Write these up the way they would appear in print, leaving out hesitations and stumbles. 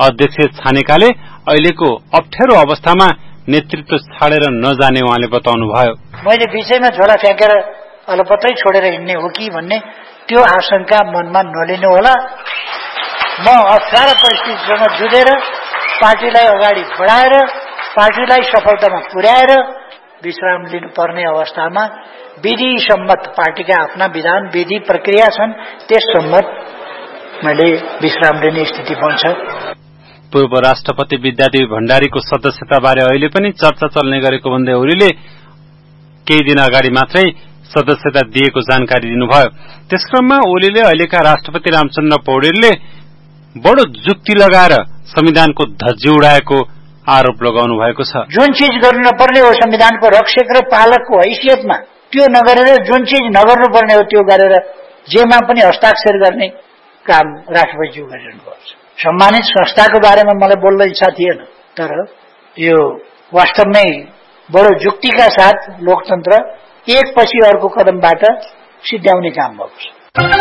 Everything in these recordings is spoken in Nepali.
अध्यक्ष छानेकाले अहिलेको अप्ठ्यारो अवस्थामा नेतृत्व छाडेर नजाने उहाँले बताउनुभयो। मैले विषयमा झोला फ्याँकेर अलपत्रै छोडेर हिँड्ने हो कि भन्ने त्यो आशंका मनमा नलिनु होला। म अप्ठ्यारो परिस्थितिसँग जुझेर पार्टीलाई अगाडि बढाएर पार्टीलाई सफलतामा पुर्याएर विश्राम लिनुपर्ने अवस्थामा विधि सम्मत पार्टीका आफ्ना विधान विधि प्रक्रिया छन्, त्यस सम्मत मैले विश्राम लिने स्थिति बन्छ। पूर्व राष्ट्रपति विद्यादेवी भण्डारीको सदस्यताबारे अहिले पनि चर्चा चल्ने गरेको भन्दै ओलीले केही दिन अगाडि मात्रै सदस्यता दिएको जानकारी दिनुभयो। त्यसक्रममा ओलीले अहिलेका राष्ट्रपति रामचन्द्र पौडेलले बडो जुक्ति लगाएर संविधानको धज्जी उडाएको आरोप लगाउनु भएको छ। जुन चीज गर्नु नपर्ने हो संविधानको रक्षक र पालकको हैसियतमा त्यो नगरेर जुन चीज नगर्नुपर्ने हो त्यो गरेर जेमा पनि हस्ताक्षर गर्ने काम राष्ट्रपतिज्यू गरिरहनु भएको छ। सम्मानित संस्थाको बारेमा मलाई बोल्न इच्छा थिएन, तर यो वास्तवमै बडो जुक्तिका साथ लोकतन्त्र एकपछि अर्को कदमबाट सिद्ध्याउने काम भएको छ।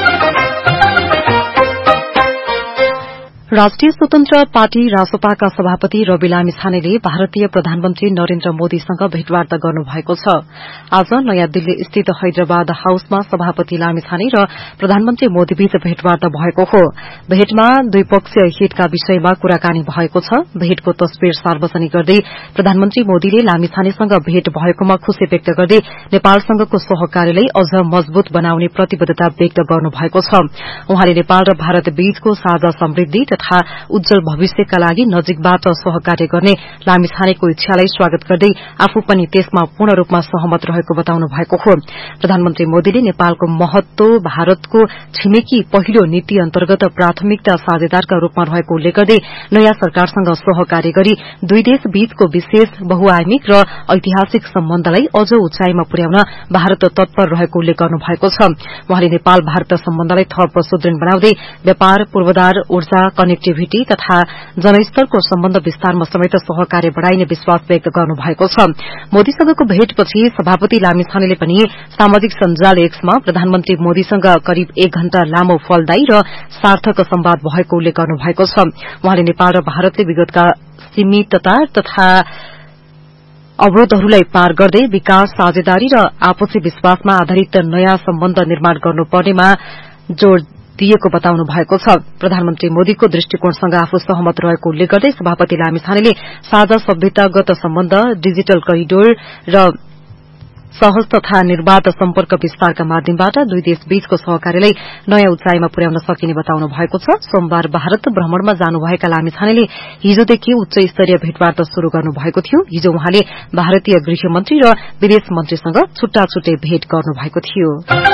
राष्ट्रिय स्वतन्त्र पार्टी रासपाका सभापति रवि लामिछानेले भारतीय प्रधानमन्त्री नरेन्द्र मोदीसँग भेटवार्ता गर्नुभएको छ। आज नयाँ दिल्ली स्थित हैदराबाद हाउसमा सभापति लामिछाने र प्रधानमन्त्री मोदीबीच भेटवार्ता भएको हो। भेटमा द्विपक्षीय हितका विषयमा कुराकानी भएको छ। भेटको तस्विर सार्वजनिक गर्दै प्रधानमन्त्री मोदीले लामिछानेसँग भेट भएकोमा खुशी व्यक्त गर्दै नेपालसँगको सहकार्यलाई अझ मजबूत बनाउने प्रतिबद्धता व्यक्त गर्नुभएको छ। उहाँले नेपाल र भारत बीचको साझा समृद्धि तथा उज्जवल भविष्यका लागि नजिकबाट सहकार्य गर्ने लामिछानेको इच्छालाई स्वागत गर्दै आफू पनि त्यसमा पूर्ण रूपमा सहमत रहेको बताउनु भएको हो। प्रधानमन्त्री मोदीले नेपालको महत्व भारतको छिमेकी पहिलो नीति अन्तर्गत प्राथमिकता साझेदारका रूपमा रहेको उल्लेख गर्दै नयाँ सरकारसँग सहकार्य गरी दुई देश बीचको विशेष बहुआयामिक र ऐतिहासिक सम्बन्धलाई अझ उचाइमा पुर्याउन भारत तत्पर रहेको उल्लेख गर्नु भएको छ। उहाँले नेपाल भारत सम्बन्धलाई थप सुदृढ़ बनाउँदै व्यापार, पूर्वाधार, ऊर्जा, कनेक्टिभिटी तथा जनस्तरको सम्बन्ध विस्तारमा समेत सहकार्य बढ़ाइने विश्वास व्यक्त गर्नुभएको छ। मोदीसँगको भेटपछि सभापति लामिछानेले पनि सामाजिक सञ्जाल एक्समा प्रधानमन्त्री मोदीसँग करिब 1 घण्टा लामो फलदायी र सार्थक संवाद भएको उल्लेख गर्नुभएको छ। उहाँले नेपाल र भारतले विगतका सीमितता तथा अवरोधहरूलाई पार गर्दै विकास, साझेदारी र आपसी विश्वासमा आधारित नयाँ सम्बन्ध निर्माण गर्नुपर्नेमा जोड़ दिएको बताउनु भएको छ। प्रधानमन्त्री मोदीको दृष्टिकोणसँग आफू सहमत रहेको उल्लेख गर्दै सभापति लामिछानेले साझा सभ्यतागत सम्बन्ध, डिजिटल करिडोर र सहज तथा निर्वाध सम्पर्क विस्तारका माध्यमबाट दुई देश बीचको सहकार्यलाई नयाँ उचाइमा पुर्याउन सकिने बताउनु भएको छ। सोमबार भारत भ्रमणमा जानुभएका लामिछानेले हिजोदेखि उच्च स्तरीय भेटवार्ता शुरू गर्नुभएको थियो। हिजो उहाँले भारतीय गृहमन्त्री र विदेश मन्त्रीसँग छुट्टा छुट्टै भेट गर्नुभएको थियो।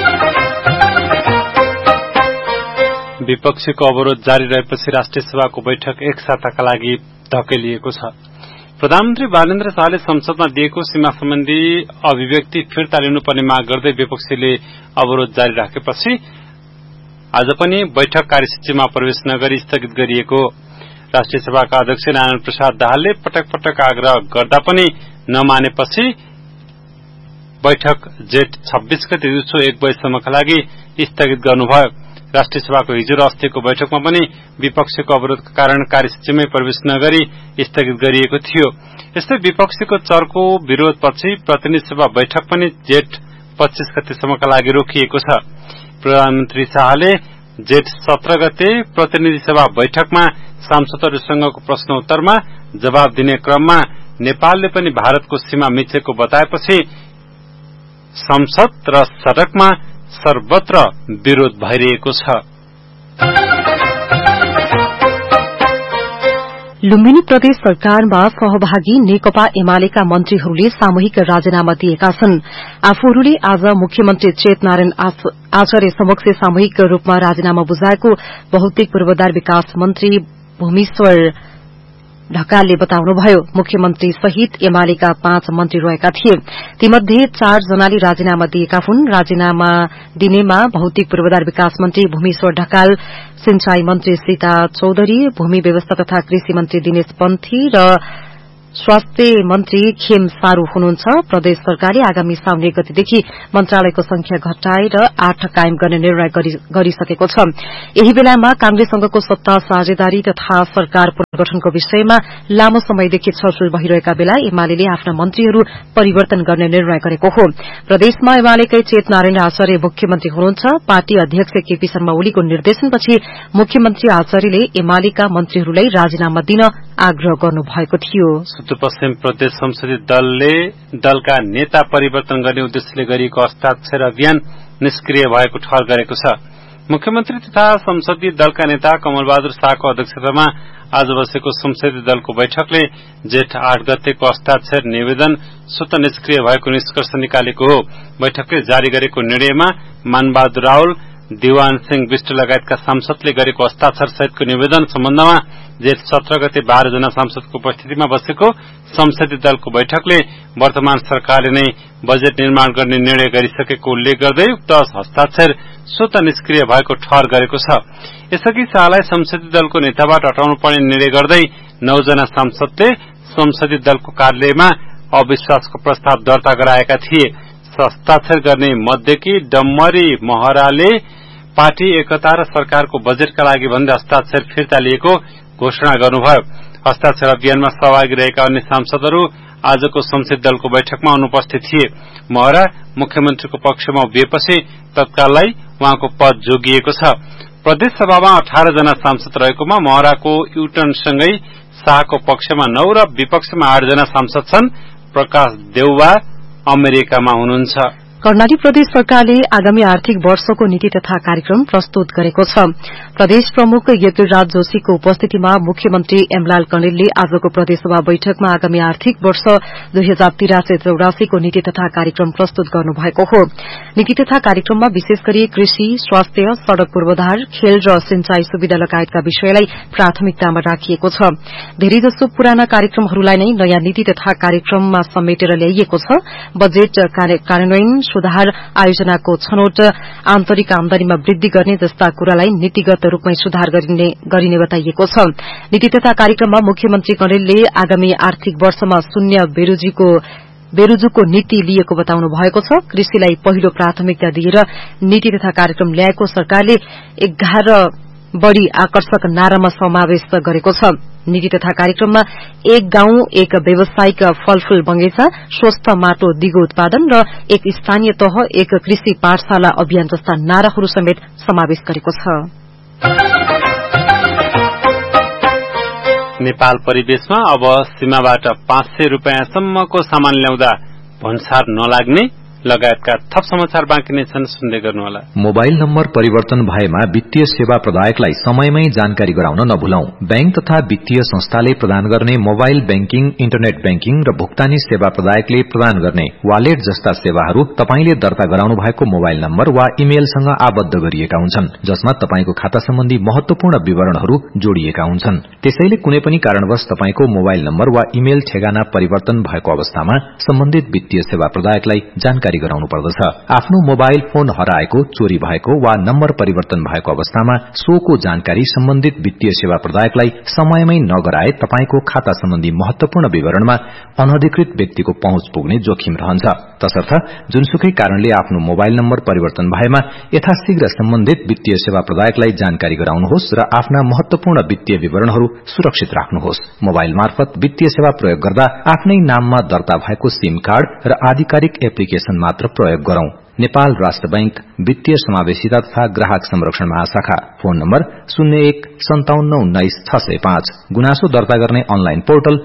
विपक्षीको अवरोध जारी रहेपछि राष्ट्रिय सभाको बैठक एक साताका लागि धकेलिएको छ। प्रधानमन्त्री बालेन्द्र शाहले संसदमा दिएको सीमा सम्बन्धी अभिव्यक्ति फिर्ता लिनुपर्ने माग गर्दै विपक्षीले अवरोध जारी राखेपछि आज पनि बैठक कार्यसूचीमा प्रवेश नगरी स्थगित गरिएको। राष्ट्रिय सभाका अध्यक्ष नारायण प्रसाद दाहालले पटक पटक आग्रह गर्दा पनि नमानेपछि बैठक जेठ 26 गते दिउँसो 1 बजेसम्मका लागि स्थगित गर्नुभयो। राष्ट्रिय सभाको हिजो र अस्तिको बैठकमा पनि विपक्षीको अवरोधका कारण कार्यसूचीमै प्रवेश नगरी स्थगित गरिएको थियो। यस्तै विपक्षीको चर्को विरोधपछि प्रतिनिधि सभा बैठक पनि जेठ 25 गतेसम्मका लागि रोकिएको छ। प्रधानमन्त्री शाहले जेठ 17 गते प्रतिनिधि सभा बैठकमा सांसदहरूसँगको प्रश्नोत्तरमा जवाब दिने क्रममा नेपालले पनि भारतको सीमा मिचेको बताएपछि संसद र सड़कमा सर्वत्र विरोध भइरहेको छ। लुम्बिनी प्रदेश सरकारमा सहभागी नेकपा एमालेका मन्त्रीहरूले सामूहिक राजीनामा दिएका छन्। आफूहरूले आज मुख्यमन्त्री चेतनारायण आचार्य समक्ष सामूहिक रूपमा राजीनामा बुझाएको भौतिक पूर्वाधार विकास मन्त्री भूमेश्वर ढकालले बताउनुभयो। मुख्यमन्त्री सहित एमालेका 5 मन्त्री रहेका थिए। तीमध्ये 4 जनाले राजीनामा दिएका हुन्। राजीनामा दिनेमा भौतिक पूर्वाधार विकास मन्त्री भूमेश्वर ढकाल, सिंचाई मन्त्री सीता चौधरी, भूमि व्यवस्था तथा कृषि मन्त्री दिनेश पन्थी र स्वास्थ्य मन्त्री खेम सारू हुनुहुन्छ। प्रदेश सरकारले आगामी साउन 1 गतेदेखि मन्त्रालयको संख्या घटाएर 8 कायम गर्ने निर्णय गरिसकेको छ। यही बेलामा कांग्रेससँगको सत्ता साझेदारी तथा सरकार गठनको विषयमा लामो समयदेखि छलफल भइरहेका बेला एमाले आफ्ना मन्त्रीहरू परिवर्तन गर्ने निर्णय गरेको हो। प्रदेशमा एमालेकै चेत नारायण आचार्य मुख्यमन्त्री हुनुहुन्छ। पार्टी अध्यक्ष केपी शर्मा ओलीको निर्देशनपछि मुख्यमन्त्री आचार्यले एमालेका मन्त्रीहरूलाई राजीनामा दिन आग्रह गर्नुभएको थियो। सुदूरपश्चिम प्रदेश संसदीय दलले दलका नेता परिवर्तन गर्ने उद्देश्यले गरिएको हस्ताक्षर अभियान निष्क्रिय भएको ठहर गरेको छ। मुख्यमन्त्री तथा संसदीय दलका नेता कमलबहादुर शाहको अध्यक्षतामा आज बसेको संसदीय दलको बैठकले जेठ 8 गतेको हस्ताक्षर निवेदन स्वतः निष्क्रिय भएको निष्कर्ष निकालेको हो। बैठकले जारी गरेको निर्णयमा मानबहादुर रावल, दिवान सिंह विष्ट लगायतका सांसदले गरेको हस्ताक्षर सहितको निवेदन सम्बन्धमा जेठ 17 गते 12 जना सांसदको उपस्थितिमा बसेको संसदीय दलको बैठकले वर्तमान सरकारले नै बजेट निर्माण गर्ने निर्णय गरिसकेको उल्लेख गर्दै उक्त हस्ताक्षर स्वतः निष्क्रिय भएको ठहर गरेको छ। यसअघि शाहलाई संसदीय दलको नेताबाट हटाउनु पर्ने निर्णय गर्दै 9 जना सांसदले संसदीय दलको कार्यालयमा अविश्वासको प्रस्ताव दर्ता गराएका थिए। हस्ताक्षर गर्ने मध्येकी डम्मरी महराले पार्टी एकता र सरकारको बजेटका लागि भन्दै हस्ताक्षर फिर्ता लिएको घोषणा गर्नुभयो। हस्ताक्षर अभियानमा सहभागी रहेका अन्य सांसदहरू आजको संसदीय दलको बैठकमा अनुपस्थित थिए। महरा मुख्यमन्त्रीको पक्षमा उभिएपछि तत्काललाई उहाँको पद जोगिएको छ। प्रदेश सभामा 18 जना सांसद रहेकोमा महराको युटर्नसँगै शाहको पक्षमा 9 र विपक्षमा 8 जना सांसद छन्। प्रकाश देउवा अमेरिकामा हुनुहुन्छ। कर्णाली प्रदेश सरकारले आगामी आर्थिक वर्षको नीति तथा कार्यक्रम प्रस्तुत गरेको छ। प्रदेश प्रमुख यज्ञराज जोशीको उपस्थितिमा मुख्यमन्त्री एमलाल कणेलले आजको प्रदेशसभा बैठकमा आगामी आर्थिक वर्ष 2083-84 को नीति तथा कार्यक्रम प्रस्तुत गर्नुभएको हो। नीति तथा कार्यक्रममा विशेष गरी कृषि, स्वास्थ्य, सड़क पूर्वाधार, खेल र सिंचाई सुविधा लगायतका विषयलाई प्राथमिकतामा राखिएको छ। धेरैजसो पुराना कार्यक्रमहरूलाई नै नयाँ नीति तथा कार्यक्रममा समेटेर ल्याइएको छ। बजेट कार्यान्वयन, सुधार, आयोजनाको छनौट, आन्तरिक आमदानीमा वृद्धि गर्ने जस्ता कुरालाई नीतिगत रूपमै सुधार गरिने बताइएको छ। नीति तथा कार्यक्रममा मुख्यमन्त्री कणेलले आगामी आर्थिक वर्षमा शून्य बेरोजुको नीति लिएको बताउनु भएको छ। कृषिलाई पहिलो प्राथमिकता दिएर नीति तथा कार्यक्रम ल्याएको सरकारले 11 बढ़ी आकर्षक नारामा समावेश गरेको छ। नीति तथा कार्यक्रममा एक गाउँ एक व्यावसायिक फलफूल बगैंचा, स्वस्थ माटो दिगो उत्पादन र एक स्थानीय तह एक कृषि पाठशाला अभियान जस्ता नाराहरू समेत समावेश गरेको छ। नेपाल परिवेशमा अब सीमाबाट 500 रुपैयाँसम्मको सामान ल्याउँदा भन्सार नलाग्ने लगायतका थप समाचार बाँकी नै छन्, सुन्दै गर्नुहोला। मोबाइल नम्बर परिवर्तन भएमा वित्तीय सेवा प्रदायकलाई समयमै जानकारी गराउन नभुलौं। बैंक तथा वित्तीय संस्थाले प्रदान गर्ने मोबाइल बैंकिङ, इन्टरनेट बैंकिङ र भुक्तानी सेवा प्रदायकले प्रदान गर्ने वालेट जस्ता सेवाहरू तपाईले दर्ता गराउनु भएको मोबाइल नम्बर वा इमेलसँग आबद्ध गरिएका हुन्छन्, जसमा तपाईको खाता सम्बन्धी महत्वपूर्ण विवरणहरू जोडिएका हुन्छन्। त्यसैले कुनै पनि कारणवश तपाईको मोबाइल नम्बर वा इमेल ठेगाना परिवर्तन भएको अवस्थामा सम्बन्धित वित्तीय सेवा प्रदायकलाई जानकारी गराउनु पर्दछ। आफ्नो मोबाइल फोन हराएको, चोरी भएको वा नम्बर परिवर्तन भएको अवस्थामा सोको जानकारी सम्बन्धित वित्तीय सेवा प्रदायकलाई समयमै नगराए तपाईको खाता सम्बन्धी महत्वपूर्ण विवरणमा अनधिकृत व्यक्तिको पहुँच पुग्ने जोखिम रहन्छ। तसर्थ जुनसुकै कारणले आफ्नो मोबाइल नम्बर परिवर्तन भएमा यथाशीघ्र सम्बन्धित वित्तीय सेवा प्रदायकलाई जानकारी गराउनुहोस् र आफ्ना महत्वपूर्ण वित्तीय विवरणहरू सुरक्षित राख्नुहोस्। मोबाइल मार्फत वित्तीय सेवा प्रयोग गर्दा आफ्नै नाममा दर्ता भएको सिम कार्ड र आधिकारिक एप्लिकेशन मात्र प्रयोग गरौं। नेपाल राष्ट्र बैंक वित्तीय समावेशिता तथा ग्राहक संरक्षण महाशाखा, फोन नम्बर 01-5719-605। गुनासो दर्ता गर्ने अनलाइन पोर्टल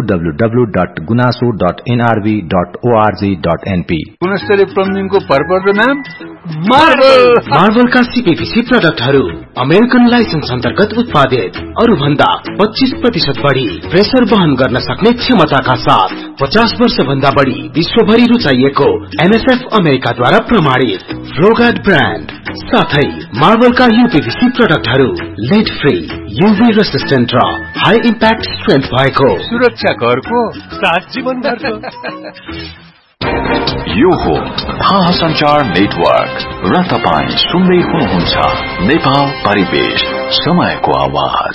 www.gunaso.nrv.org.np। गुणस्तरीय प्लम्बिङको भरपर्दो नाम मार्बलका सीपीपीसी प्रोडक्टहरू अमेरिकन लाइसेन्स अन्तर्गत उत्पादित, अरू भन्दा 25% बढ़ी प्रेसर वहन गर्न सक्ने क्षमताका साथ 50 वर्ष भन्दा बढ़ी विश्वभरि रुचाइएको एनएसएफ अमेरिकाद्वारा प्रमाणित फ्लोगार्ड ब्रान्ड साथै मार्बलका यूपीपीसी प्रोडक्टहरू लेड फ्री, यूभी रेसिस्टेन्ट र हाई इम्प्याक्ट स्ट्रेन्थ भएको सुरक्षा घरको साथ जीवन घरको। यो हो थाहा संचार नेटवर्क र तपाईं सुन्दै हुनुहुन्छ नेपाल परिवेश, समयको आवाज।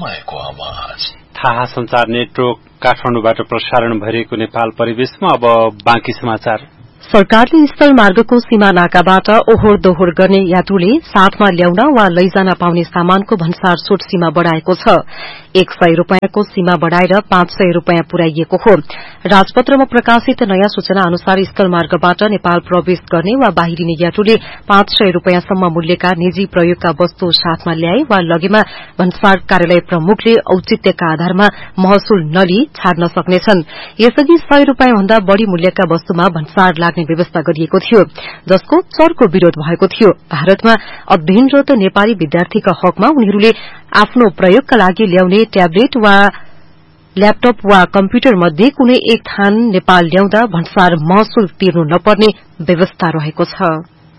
थाहा संचार नेटवर्क काठमाडौँबाट प्रसारण भइरहेको नेपाल परिवेशमा अब बाँकी समाचार। सरकारले स्थल मार्गको सीमा नाकाबाट ओहोर दोहोर गर्ने यात्रुले साथमा ल्याउन वा लैजान पाउने सामानको भन्सार छूट सीमा बढ़ाएको छ। 100 रूपियाँको सीमा बढ़ाएर 500 रूपियाँ पुर्याइएको हो। राजपत्रमा प्रकाशित नयाँ सूचना अनुसार स्थल मार्गबाट नेपाल प्रवेश गर्ने वा बाहिरिने यात्रुले 500 रूपियाँसम्म मूल्यका निजी प्रयोगका वस्तु साथमा ल्याए वा लगेमा भन्सार कार्यालय प्रमुखले औचित्यका आधारमा महसुल नलिई छाड्न सक्नेछन्। यसअघि 100 रूपियाँ भन्दा बढ़ी मूल्यका वस्तुमा भन्सार लाग्ने व्यवस्था गरिएको थियो, जसको चर्को विरोध भएको थियो। भारतमा अध्ययनरत नेपाली विद्यार्थीका हकमा उनीहरूले आफ्नो प्रयोगका लागि ल्याउने ट्याब्लेट वा ल्यापटप वा कम्प्युटर मध्ये कुनै एक थान नेपाल ल्याउँदा भन्सार महसुल तिर्नु नपर्ने व्यवस्था रहेको छ।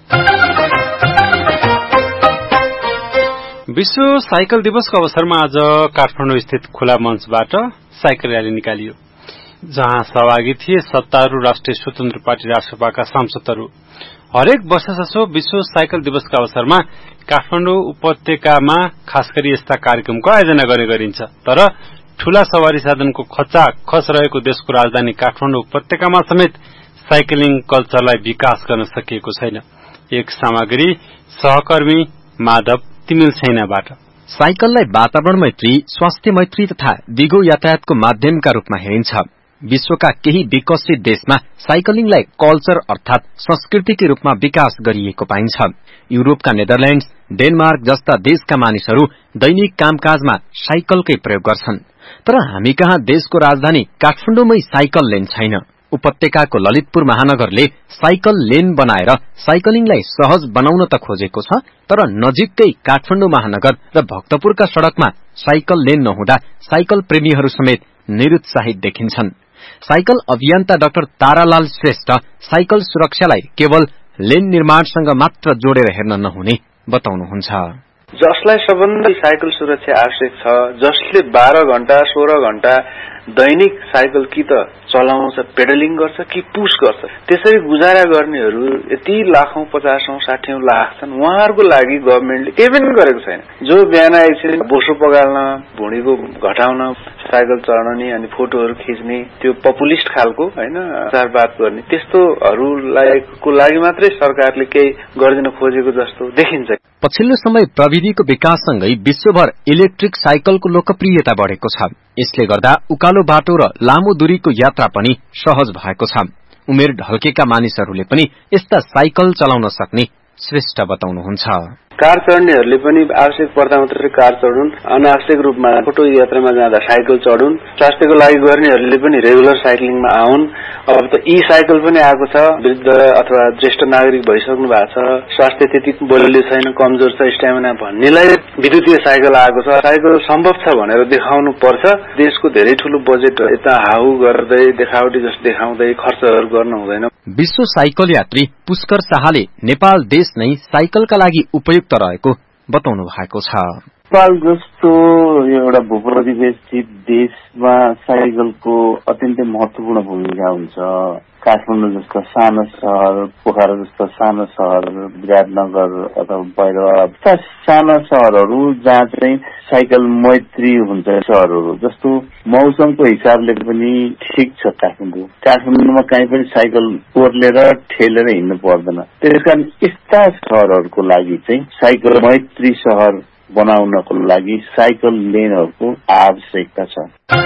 विश्व साइकल दिवसको अवसरमा आज काठमाडौँ स्थित खुला मञ्चबाट साइकल र्याली निकालियो, जहाँ सहभागी थिए सत्तारूढ़ राष्ट्रिय स्वतन्त्र पार्टी राष्ट्रसभाका सांसदहरू। हरेक वर्ष जसो विश्व साइकल दिवसका अवसरमा काठमाडौँ उपत्यकामा खास गरी यस्ता कार्यक्रमको आयोजना गर्ने गरिन्छ। तर ठूला सवारी साधनको खचाखच रहेको देशको राजधानी काठमाडौँ उपत्यकामा समेत साइक्लिङ कल्चरलाई विकास गर्न सकिएको छैन। एक सामग्री सहकर्मी माधव तिमिल छैनाबाट। साइकललाई वातावरण मैत्री, स्वास्थ्य मैत्री तथा दिगो यातायातको माध्यमका रूपमा हेरिन्छ। विश्वका केही विकसित देशमा साइक्लिङलाई कल्चर अर्थात संस्कृतिकै रूपमा विकास गरिएको पाइन्छ। युरोपका नेदरल्याण्ड्स, डेनमार्क जस्ता देशका मानिसहरू दैनिक कामकाजमा साइकलकै प्रयोग गर्छन्। तर हामी कहाँ देशको राजधानी काठमाडौँमै साइकल लेन छैन। उपत्यकाको ललितपुर महानगरले साइकल लेन बनाएर साइक्लिङलाई सहज बनाउन त खोजेको छ, तर नजिकै काठमाडौँ महानगर र भक्तपुरका सड़कमा साइकल लेन नहुँदा साइकल प्रेमीहरू समेत निरुत्साहित देखिन्छन्। साइकल अभियन्ता डाक्टर तारालाल श्रेष्ठ साइकल सुरक्षालाई केवल लेन निर्माणसँग मात्र जोडेर हेर्न नहुने बताउनुहुन्छ। जसलाई सबभन्दा साइकल सुरक्षा आवश्यक छ, जसले 12 घण्टा 16 घण्टा दैनिक साइकल कि त चलाउँछ, पेडलिङ गर्छ कि पुश गर्छ, त्यसरी गुजारा गर्नेहरू यति लाखौं 50औं 60औं लाख छन्। उहाँहरूको लागि गभर्नमेन्टले केही पनि गरेको छैन। जो बिहान एकछिन बोसो पगाल्न, भुँडीको घटाउन साइकल चलाउने अनि फोटोहरू खिच्ने, त्यो पपुलिस्ट खालको हैन चारबात गर्ने, त्यस्तोहरूको लागि मात्रै सरकारले केही गरिदिन खोजेको जस्तो देखिन्छ। पछिल्लो समय प्रविधिको विकाससँगै विश्वभर इलेक्ट्रिक साइकलको लोकप्रियता बढ़ेको छ। यसले गर्दा उकालो बाटो र लामो दूरीको यात्रा पनि सहज भएको छ। उमेर ढल्केका मानिसहरूले पनि यस्ता साइकल चलाउन सक्ने श्रेष्ठ बताउनुहुन्छ। कार चढ्नेहरूले पनि आवश्यक पर्दा मात्रै कार चढुन्, अनावश्यक रूपमा फोटो यात्रामा जाँदा साइकल चढुन्। स्वास्थ्यको लागि गर्नेहरूले पनि रेगुलर साइक्लिङमा आउन्। अब त ई साइकल पनि आएको छ। वृद्ध अथवा ज्येष्ठ नागरिक भइसक्नु भएको छ, स्वास्थ्य त्यति बलियो छैन, कमजोर छ, स्ट्यामिना भन्नेलाई विद्युतीय साइकल आएको छ। साइकल सम्भव छ भनेर देखाउनु पर्छ। देशको धेरै ठूलो बजेट यता हाउ गर्दै देखावटी जस्तो देखाउँदै खर्चहरू गर्न हुँदैन। विश्व साइकल यात्री पुष्कर शाहले नेपाल देश नै साइकलका लागि उपयुक्त रहेको बताउनु भएको छ। नेपाल जस्तो एउटा भूप्रदेशित देशमा साइकलको अत्यन्तै महत्वपूर्ण भूमिका हुन्छ। काठमाडौँ जस्तो सानो शहर, पोखरा जस्तो सानो शहर, विराटनगर अथवा भैरवा जस्ता साना शहरहरू जहाँ चाहिँ साइकल मैत्री हुन्छ, शहरहरू जस्तो मौसमको हिसाबले पनि ठिक छ। काठमाडौँमा कहीँ पनि साइकल ओर्लेर ठेलेर हिँड्नु पर्दैन। त्यसकारण यस्ता शहरहरूको लागि चाहिँ साइकल मैत्री शहर बनाउनको लागि साइकल लेनहरूको आवश्यकता छ।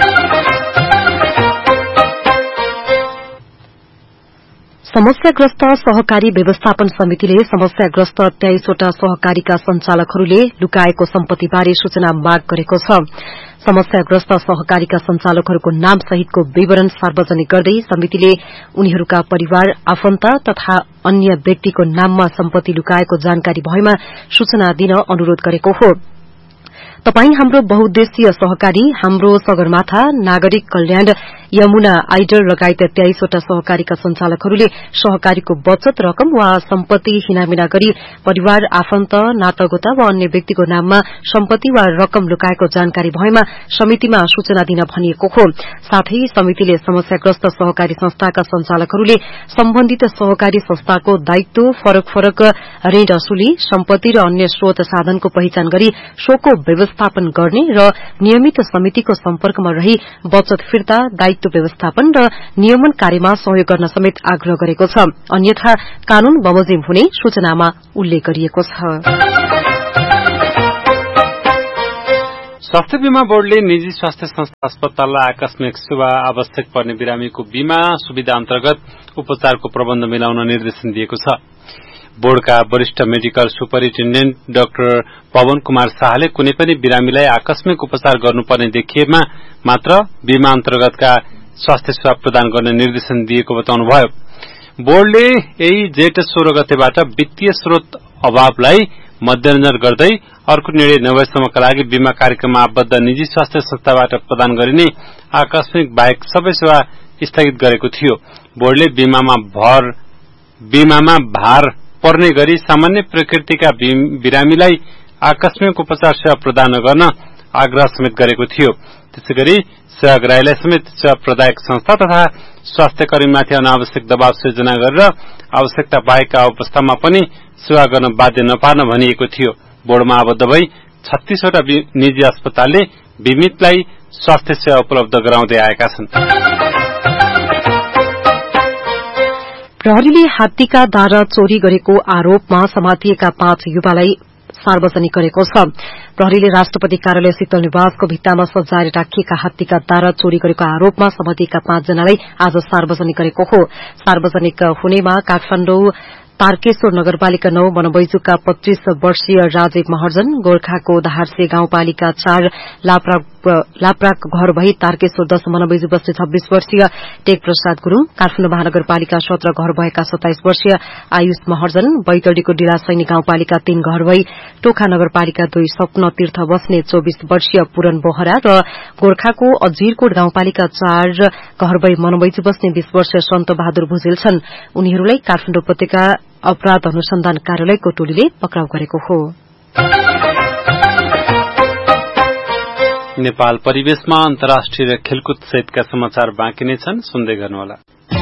समस्याग्रस्त सहकारी व्यवस्थापन समितिले समस्याग्रस्त 23 वटा सहकारीका संचालकहरूले लुकाएको सम्पत्तिबारे सूचना माग गरेको छ। समस्याग्रस्त सहकारीका संचालकहरूको नाम सहितको विवरण सार्वजनिक गर्दै समितिले उनीहरूका परिवार, आफन्त तथा अन्य व्यक्तिको नाममा सम्पत्ति लुकाएको जानकारी भएमा सूचना दिन अनुरोध गरेको हो। तपाई हाम्रो बहुद्देश्यीय सहकारी, हाम्रो सगरमाथा, नागरिक कल्याण, यमुना आइडर लगायत 23 वटा सहकारीका संचालकहरूले सहकारीको बचत रकम वा सम्पत्ति हिनामिना गरी परिवार, आफन्त, नातागोता वा अन्य व्यक्तिको नाममा सम्पत्ति वा रकम लुकाएको जानकारी भएमा समितिमा सूचना दिन भनिएको हो। साथै समितिले समस्याग्रस्त सहकारी संस्थाका संचालकहरूले सम्बन्धित सहकारी संस्थाको दायित्व, फरक फरक ऋण असुली, सम्पत्ति र अन्य स्रोत साधनको पहिचान गरी सोको व्यवस्थापन गर्ने र नियमित समितिको सम्पर्कमा रही बचत फिर्ता, दायित्व वस्तु व्यवस्थापन र नियमन कार्यमा सहयोग गर्न समेत आग्रह गरेको छ। अन्यथा कानून बमोजिम हुने सूचनामा उल्लेख गरिएको छ। स्वास्थ्य बीमा बोर्डले निजी स्वास्थ्य संस्था अस्पताललाई आकस्मिक सेवा आवश्यक पर्ने बिरामीको बीमा सुविधा अन्तर्गत उपचारको प्रबन्ध मिलाउन निर्देशन दिएको छ। बोर्डका वरिष्ठ medical superintendent doctor Pawan Kumar शाहले कुनै पनि बिरामीलाई आकस्मिक उपचार गर्नुपर्ने देखिएमा मात्र बीमा अन्तर्गतका स्वास्थ्य सेवा प्रदान गर्ने निर्देशन दिएको बताउनुभयो। बोर्डले यही जेठ 16 गतेबाट वित्तीय स्रोत अभावलाई मध्यनजर गर्दै अर्को निर्णय नभएसम्मका लागि बीमा कार्यक्रममा आबद्ध निजी स्वास्थ्य संस्थाबाट प्रदान गरिने आकस्मिक बाहेक सबै सेवा स्थगित गरेको थियो। बोर्डले बीमामा भार पर्ने गरी सामान्य प्रकृतिका बिरामीलाई आकस्मिक उपचार सेवा प्रदान गर्न आग्रह समेत गरेको थियो। त्यसैगरी सेवाग्राहीलाई समेत सेवा प्रदायक संस्था तथा स्वास्थ्य कर्मीमाथि अनावश्यक दबाव सिर्जना गरेर आवश्यकता बाहेकका अवस्थामा पनि सेवा गर्न बाध्य नपार्न भनिएको थियो। बोर्डमा आबद्ध भई 36 वटा निजी अस्पतालले बीमितलाई स्वास्थ्य सेवा उपलब्ध गराउँदै आएका छन्। प्रहरीले हात्तीका दारा चोरी गरेको आरोपमा समातिएका 5 युवालाई सार्वजनिक गरेको छ। प्रहरीले राष्ट्रपति कार्यालय शीतल निवासको भित्तामा सजाएर राखिएका हात्तीका दारा चोरी गरेको आरोपमा समातिएका 5 जनालाई आज सार्वजनिक गरेको हो। सार्वजनिक हुनेमा काठमाडौँ तारकेश्वर नगरपालिका 9 बनबैजुका 25 वर्षीय राजीव महर्जन, गोर्खाको दहारसे गाउँपालिका 4 लाप्राक घर भई तारकेश्वर 10 मनबैजु बस्ने 26 वर्षीय टेक प्रसाद गुरूङ, काठमाडौँ महानगरपालिका 17 घर भएका 27 वर्षीय आयुष महर्जन, बैतडीको डिरासैनी गाउँपालिका 3 घर भई टोखा नगरपालिका 2 स्वप्न तीर्थ बस्ने 24 वर्षीय पूरन बोहरा र गोर्खाको अजिरकोट गाउँपालिका 4 घर भई मनबैजु बस्ने 20 वर्षीय सन्त बहादुर भुजेल छन्। उनीहरूलाई काठमाडौँ उपत्यका अपराध अनुसन्धान कार्यालयको टोलीले पक्राउ गरेको हो। नेपाल परिवेशमा अन्तर्राष्ट्रिय र खेलकुद सहितका समाचार बाँकी नै छन्, सुन्दै गर्नुहोला।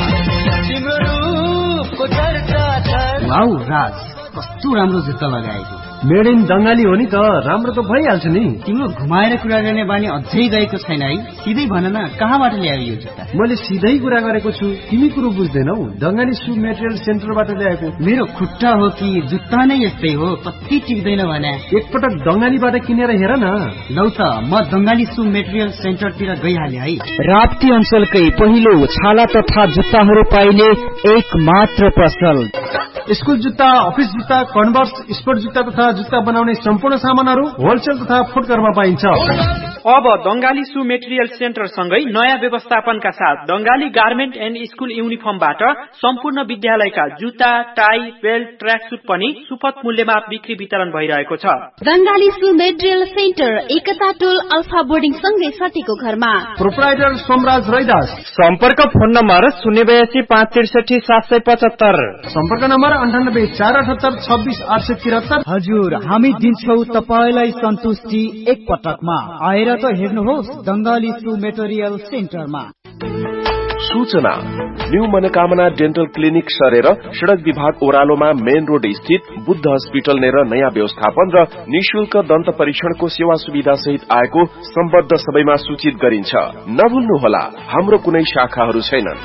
वाउ राज, कस्तो राम्रो जुत्ता लगाएको। मेड इन बंगाली हो नि त, राम्रो त भइहाल्छ नि। तिम्रो घुमाएर कुरा गर्ने बानी अझै गएको छैन है? सिधै भन न, कहाँबाट ल्यायो यो जुत्ता? मैले सिधै कुरा गरेको छु, तिमी कुरो बुझ्दैनौ। बंगाली सु मेटेरियल सेन्टरबाट ल्याएको। मेरो खुट्टा हो कि जुत्ता नै यस्तै हो, कति टिक्दैन भने। एकपटक बंगालीबाट किनेर हेर न। लौ त, म बंगाली सु मेटेरियल सेन्टरतिर गइहाले है। राप्ती अञ्चलकै पहिलो छाला तथा जुत्ताहरू पाइने एक मात्र पसल। स्कूल जुत्ता, अफिस जुत्ता, कन्भर्स, स्पोर्ट जुत्ता तथा जुत्ता बनाउने सम्पूर्ण सामानहरू होलसेल तथा फुटकरमा पाइन्छ। अब बंगाली सु मेटेरियल सेन्टर सँगै नयाँ व्यवस्थापनका साथ बंगाली गार्मेन्ट एन्ड स्कूल युनिफर्मबाट सम्पूर्ण विद्यालयका जुत्ता, टाई, बेल्ट, ट्र्याकसुट पनि सुपथ मूल्यमा बिक्री वितरण भइरहेको छ। बंगाली सु मेटेरियल सेन्टर एकता टोल अल्फा बोर्डिङ सँगै सटेको घरमा। प्रोप्राइटर सोमराज रैदास। सम्पर्क फोन नम्बर 082 563 775। सम्पर्क नम्बर 98 478 26 873। हजुर, हामी दिन्छौ तपाईलाई सन्तुष्टि एक पटकमा। आएर त हेर्नुहोस् बंगाली सु मेटेरियल सेन्टरमा। सूचना, न्यू मनोकामना डेन्टल क्लिनिक सरेर सड़क विभाग ओह्रालोमा मेन रोड स्थित बुद्ध हस्पिटल नेर नयाँ व्यवस्थापन र निशुल्क दन्त परीक्षणको सेवा सुविधा सहित आएको सम्बद्ध सबैमा सूचित गरिन्छ। नभुल्नुहोला, हाम्रो कुनै शाखाहरू छैनन्।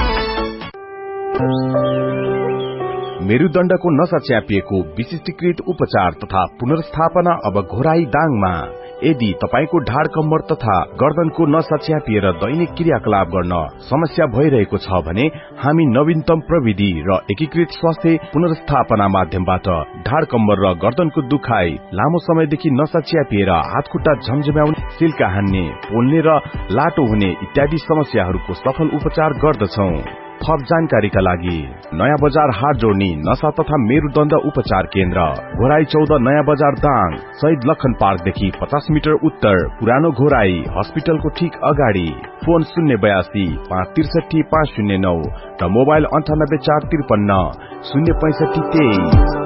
मेरुदण्डको नसा च्यापिएको विशिष्टीकृत उपचार तथा पुनर्स्थापना अब घोराई दाङमा। यदि तपाईको ढाड कम्मर तथा गर्दनको नसा च्यापिएर दैनिक क्रियाकलाप गर्न समस्या भइरहेको छ भने हामी नवीनतम प्रविधि र एकीकृत स्वास्थ्य पुनर्स्थापना माध्यमबाट ढाड कम्मर र गर्दनको दुखाइ, लामो समयदेखि नसा च्यापिएर हातखुट्टा झमझम्याउने, सिल्का हान्ने, पोल्ने र लाटो हुने इत्यादि समस्याहरूको सफल उपचार गर्दछौं। थप जानकारीका लागि नयाँ बजार हाट जोड्ने नशा तथा मेरुदण्ड उपचार केन्द्र, घोराई 14 नयाँ बजार दाङ, शहीद लखन पार्कदेखि 50 मिटर उत्तर, पुरानो घोराई हस्पिटलको ठीक अगाडि। फोन 082 563 509 र मोबाइल 98 453 065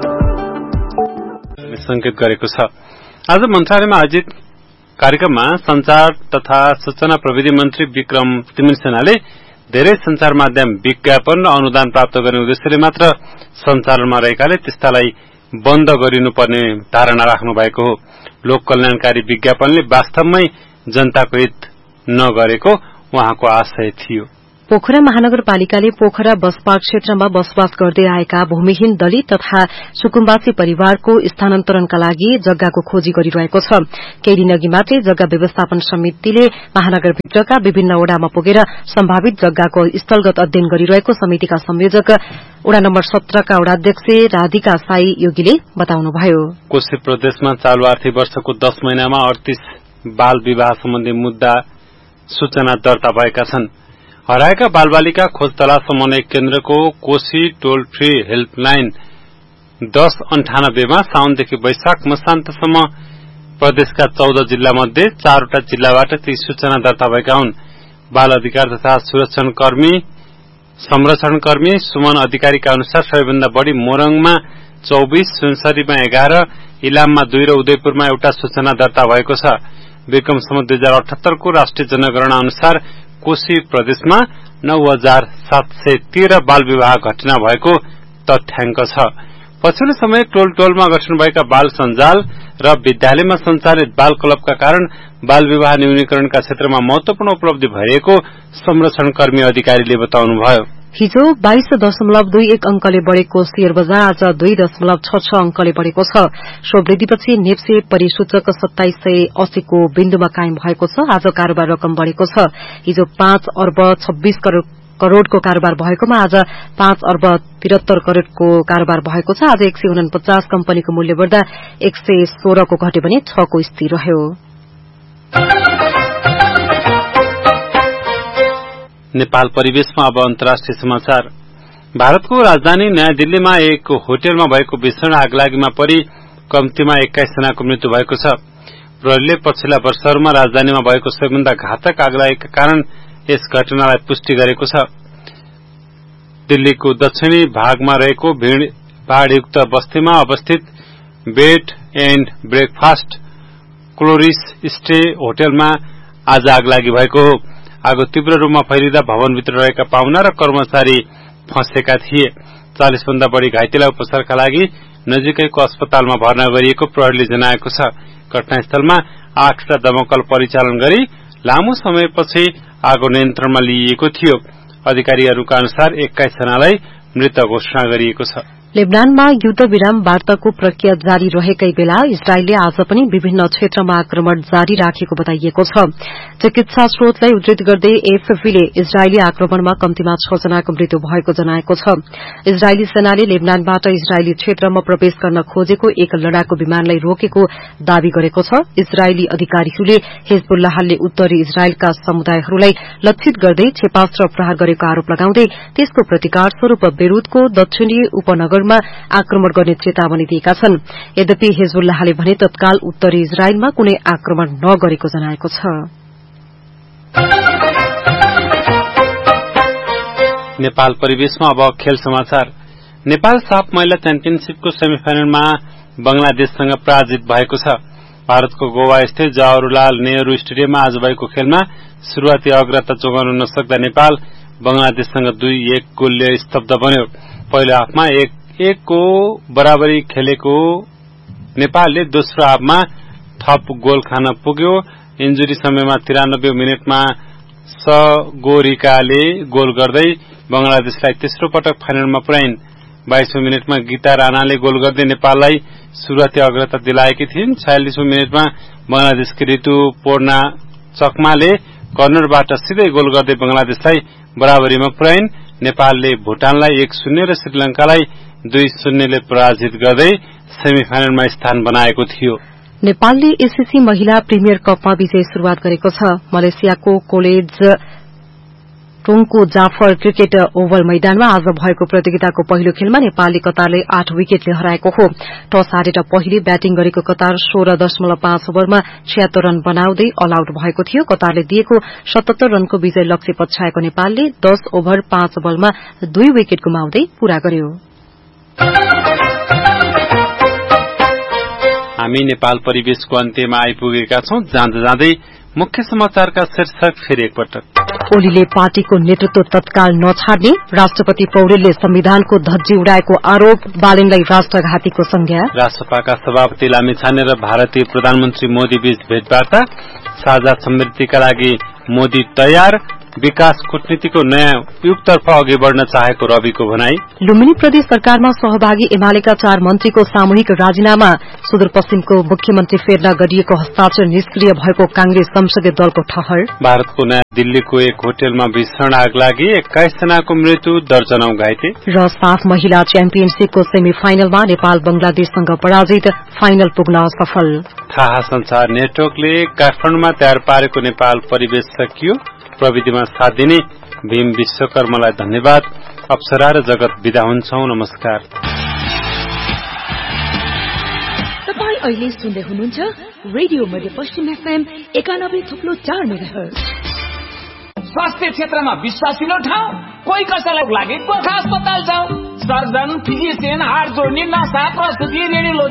23। संकेत गरेको छ। आज मन्त्रालयमा आयोजित कार्यक्रममा संचार तथा सूचना प्रविधि मन्त्री विक्रम तिमिरसेनाले धेरै संचार माध्यम विज्ञापन र अनुदान प्राप्त गर्ने उद्देश्यले मात्र सञ्चालनमा रहेकाले त्यस्तालाई बन्द गरिनुपर्ने धारणा राख्नु भएको हो। लोक कल्याणकारी विज्ञापनले वास्तवमै जनताको हित नगरेको उहाँको आशय थियो। पोखरा महानगरपालिकाले पोखरा बसपा क्षेत्रमा बसोबास गर्दै आएका भूमिहीन दलित तथा सुकुम्बासी परिवारको स्थानान्तरणका लागि जग्गाको खोजी गरिरहेको छ। केही दिनअघि मात्रै जग्गा व्यवस्थापन समितिले महानगरभित्रका विभिन्न वडामा पुगेर सम्भावित जग्गाको स्थलगत अध्ययन गरिरहेको समितिका संयोजक वडा नम्बर 17 का वडाध्यक्ष राधिका साई योगीले बताउनुभयो। कोशी प्रदेशमा चालू आर्थिक वर्षको 10 महिनामा 38 बाल विवाह सम्बन्धी मुद्दा सूचना दर्ता भएका छन्। हराएका बालबालिका खोज तलास समन्वय केन्द्रको कोशी टोल फ्री हेल्पलाइन 1098 मा साउनदेखि वैशाख मसान्तसम्म प्रदेशका 14 जिल्लामध्ये 4 वटा जिल्लाबाट ती सूचना दर्ता भएका हुन्। बाल अधिकार तथा संरक्षणकर्मी सुमन अधिकारीका अनुसार सबैभन्दा बढ़ी मोरङमा 24, सुनसरीमा 11, इलाममा 2 र उदयपुरमा एउटा सूचना दर्ता भएको छ। विक्रमसम्म 2078 को राष्ट्रिय जनगणना अनुसार कोशी प्रदेशमा 9713 बाल विवाह घटना भएको तथ्याङ्क छ। पछिल्लो समय टोल टोलमा गठन भएका बाल सञ्जाल र विद्यालयमा सञ्चालित बाल क्लबका कारण बाल विवाह न्यूनीकरणका क्षेत्रमा महत्वपूर्ण उपलब्धि भएको संरक्षणकर्मी अधिकारीले बताउनुभयो। हिजो 22.21 अंकले बढ़ेको शेयर बजार आज 2.66 अंकले बढ़ेको छ। सो वृद्धिपछि नेप्से परिसूचक 2780 को बिन्दुमा कायम भएको छ। आज कारोबार रकम बढ़ेको छ। हिजो 5 अर्ब 26 करोड़को कारोबार भएकोमा आज 5 अर्ब 73 करोड़को कारोबार भएको छ। आज 149 कम्पनीको मूल्य बढ़दा 116 को घट्यो भने 6 को स्थिर रह्यो। नेपाल परिवेशमा अब अन्तर्राष्ट्रिय समाचार। भारतको राजधानी नयाँ दिल्लीमा एक होटलमा भएको भीषण आगलागीमा परि कम्तीमा 21 जनाको मृत्यु भएको छ। प्रहरीले पछिल्ला वर्षहरूमा राजधानीमा भएको सबैभन्दा घातक आगलागीका कारण यस घटनालाई पुष्टि गरेको छ। दिल्लीको दक्षिणी भागमा रहेको भीड़भाड़युक्त बस्तीमा अवस्थित बेड एण्ड ब्रेकफास्ट क्लोरिस स्टे होटलमा आज आगलागी भएको हो। आगो तीव्र रूपमा फैलिँदा भवनभित्र रहेका पाहुना र कर्मचारी फँसेका थिए। 40 भन्दा बढ़ी घाइतेलाई उपचारका लागि नजिकैको अस्पतालमा भर्ना गरिएको प्रहरीले जनाएको छ। घटनास्थलमा 8 वटा दमकल परिचालन गरी लामो समयपछि आगो नियन्त्रणमा लिइएको थियो। अधिकारीहरूका अनुसार 21 जनालाई मृत घोषणा गरिएको छ। लेबनानमा युद्ध विराम वार्ताको प्रक्रिया जारी रहेकै बेला इजरायलले आज पनि विभिन्न क्षेत्रमा आक्रमण जारी राखेको बताइएको छ। चिकित्सा स्रोतलाई उद्धृत गर्दै एएफपीले इजरायली आक्रमणमा कम्तीमा 6 जनाको मृत्यु भएको जनाएको छ। इजरायली सेनाले लेबनानबाट इजरायली क्षेत्रमा प्रवेश गर्न खोजेको एक लडाकु विमानलाई रोकेको दावी गरेको छ। इजरायली अधिकारीहरूले हिजबुल्लाहले उत्तरी इजरायलका समुदायहरूलाई लक्षित गर्दै क्षेपास्त्र प्रहार गरेको आरोप लगाउँदै त्यसको प्रतिकार स्वरूप बेरुतको दक्षिणी उपनगर आक्रमण गर्ने चेतावनी दिएका छन्। यद्यपि हिजबुल्लाहले भने तत्काल उत्तरी इजरायलमा कुनै आक्रमण नगरेको जनाएको छ। नेपाल परिवेशमा अब खेल समाचार। नेपाल साफ महिला च्याम्पियनशीपको सेमिफाइनलमा बंगलादेशसँग पराजित भएको छ। भारतको गोवा स्थित जवाहरलाल नेहरू स्टेडियममा आज भएको खेलमा शुरूआती अग्रता जोगाउन नसक्दा नेपाल बंगलादेशसँग 2-1 गोलले स्तब्ध बन्यो। पहिलो हाफमा 1-1 को बराबरी खेलेको नेपालले दोस्रो हाफमा थप गोल खान पुग्यो। इन्जुरी समयमा 93 मिनेटमा सगोरिकाले गोल गर्दै बंगलादेशलाई तेस्रो पटक फाइनलमा पुर्याइन्। 22औं मिनेटमा गीता राणाले गोल गर्दै नेपाललाई शुरूआती अग्रता दिलाएकी थिइन्। 46औं मिनेटमा बंगलादेशकी ऋतु पूर्णा चकमाले कर्नरबाट सिधै गोल गर्दै बंगलादेशलाई बराबरीमा पुर्याइन्। नेपालले भूटानलाई 1-0 र श्रीलंकालाई 2-0 ले पराजित गर्दै सेमिफाइनलमा स्थान बनाएको थियो। नेपालले एससीसी महिला प्रिमियर कपमा विजय शुरूआत गरेको छ। मलेसियाको कोलेज टोङको जाफर क्रिकेट ओभल मैदानमा आज भएको प्रतियोगिताको पहिलो खेलमा नेपालले कतारले 8 विकेटले हराएको हो। टस हारेर पहिले ब्याटिङ गरेको कतार 16.5 ओभरमा 76 रन बनाउँदै अल आउट भएको थियो। कतारले दिएको 77 रनको विजय लक्ष्य पछ्याएको नेपालले 10 ओभर 5 बलमा 2 विकेट गुमाउँदै पूरा गर्यो। हामी नेपाल परिवेशको अन्त्यमा आइपुगेका छौं। जाँदा जाँदै मुख्य समाचारका शीर्षक फेरि एकपटक। ओलीले पार्टीको नेतृत्व तत्काल नछाड्ने, राष्ट्रपति पौडेलले संविधानको धज्जी उडाएको आरोप, बालेनलाई राष्ट्रघातीको संज्ञा। राष्ट्रपाका सभापति लामिछाने र भारतीय प्रधानमन्त्री मोदी बीच भेटवार्ता, साझा समृद्धिका लागि मोदी तयार, विकास कूटनीतिको नयाँ युगतर्फ अघि बढ़न चाहेको रविको भनाई। लुम्बिनी प्रदेश सरकारमा सहभागी एमालेका 4 मन्त्रीको सामूहिक राजीनामा। सुदूरपश्चिमको मुख्यमन्त्री फेर्न गरिएको हस्ताक्षर निष्क्रिय भएको कांग्रेस संसदीय दलको ठहर। भारतको नयाँ दिल्लीको एक होटलमा भीषण आग लागि 21 जनाको मृत्यु, दर्जनौ घाइते। र साफ महिला च्याम्पियनशीपको सेमी फाइनलमा नेपाल बंगलादेशसँग पराजित, फाइनल पुग्न सफल। थाहा संचार नेटवर्कले काठमाडौँमा तयार पारेको नेपाल परिवेश सकियो। प्रविधिमा साथ दिने भीम विश्वकर्मालाई धन्यवाद। अप्सरा र जगत बिदा हुन्छौं। नमस्कार। तपाईं अहिले सुन्दै हुनुहुन्छ रेडियो मध्यपश्चिम FM 91.4 मेगाहर्ज। स्वास्थ्य क्षेत्रमा विश्वासिलो ठाउँ, कोही कसैलाई लागेको गोर्खा अस्पताल जाऊ। सर्जन, फिजिशियन, हाड जोड्ने, नसा, प्रस्तुति, रेडियोलोजी